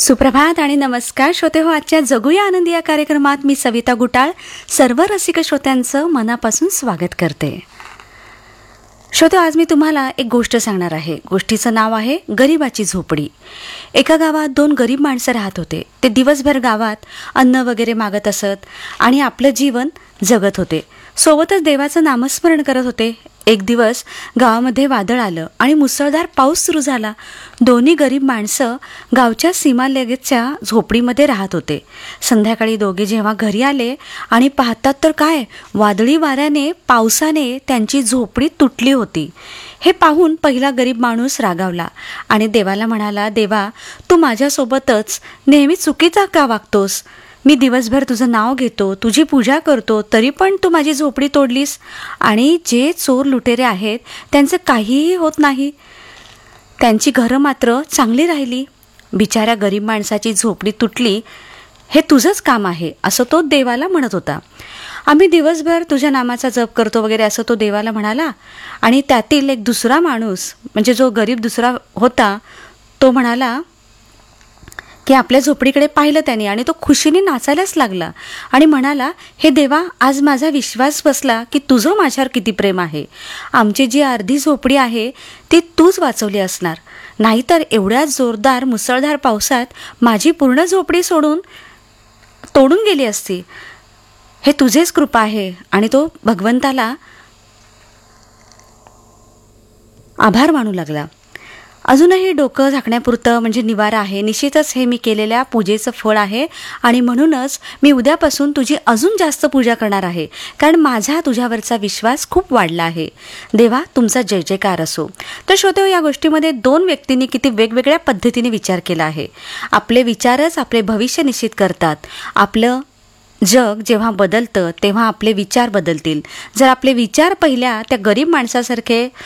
सुप्रभात आणि नमस्कार श्रोते हो. आजच्या जगूया आनंदी या कार्यक्रमात मी सविता गुटाळ सर्व रसिक श्रोत्यांचं मनापासून स्वागत करते. श्रोते, आज मी तुम्हाला एक गोष्ट सांगणार आहे. गोष्टीचं नाव आहे गरिबाची झोपडी. एका गावात 2 गरीब माणसं राहत होते. ते दिवसभर गावात अन्न वगैरे मागत असत आणि आपलं जीवन जगत होते. सोबतच देवाचं नामस्मरण करत होते. एक दिवस गावामध्ये वादळ आलं आणि मुसळधार पाऊस सुरू झाला. दोन्ही गरीब माणसं गावच्या सीमालगतच्या झोपडीमध्ये राहत होते. संध्याकाळी दोघे जेव्हा घरी आले आणि पाहतात तर काय, वादळी वाऱ्याने पावसाने त्यांची झोपडी तुटली होती. हे पाहून पहिला गरीब माणूस रागावला आणि देवाला म्हणाला, देवा, तू माझ्यासोबतच नेहमी चुकीचा का वागतोस? मी दिवसभर तुझं नाव घेतो, तुझी पूजा करतो, तरी पण तू माझी झोपडी तोडलीस. आणि जे चोर लुटेरे आहेत त्यांचं काहीही होत नाही, त्यांची घरं मात्र चांगली राहिली. बिचाऱ्या गरीब माणसाची झोपडी तुटली, हे तुझंच काम आहे, असं तो देवाला म्हणत होता. आम्ही दिवसभर तुझ्या नामाचा जप करतो वगैरे असं तो देवाला म्हणाला. आणि त्यातील एक दुसरा माणूस, म्हणजे जो गरीब दुसरा होता, तो म्हणाला की आपल्या झोपडीकडे पाहिलं त्याने आणि तो खुशीने नाचायलाच लागला आणि म्हणाला, हे देवा, आज माझा विश्वास बसला की तुझं माझ्यावर किती प्रेम आहे. आमची जी अर्धी झोपडी आहे ती तूच वाचवली असणार, नाहीतर एवढ्या जोरदार मुसळधार पावसात माझी पूर्ण झोपडी तोडून गेली असती. हे तुझेच कृपा आहे. आणि तो भगवंताला आभार मानू लागला. अजूनही डोकं झाकण्यापुरतं म्हणजे निवारा आहे. निश्चितच हे मी केलेल्या पूजेचं फळ आहे आणि म्हणूनच मी उद्यापासून तुझी अजून जास्त पूजा करणार आहे, कारण माझा तुझ्यावरचा विश्वास खूप वाढला आहे. देवा, तुमचा जय जयकार असो. तर श्रोते, या गोष्टीमध्ये 2 व्यक्तींनी किती वेगवेगळ्या पद्धतीने विचार केला आहे. आपले विचारच आपले भविष्य निश्चित करतात. आपलं जग जेव्हा बदलतं तेव्हा आपले विचार बदलतील. जर आपले विचार पहिल्या त्या गरीब माणसासारखे